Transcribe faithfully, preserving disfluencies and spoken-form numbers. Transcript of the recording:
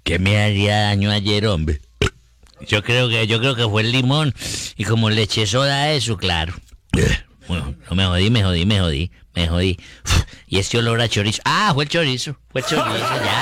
¿Qué me haría daño ayer, hombre? Yo creo que, yo creo que fue el limón. Y como le eché soda a eso, claro. Bueno, no me jodí, me jodí, me jodí, me jodí. Y este olor a chorizo. Ah, fue el chorizo, fue el chorizo, ya.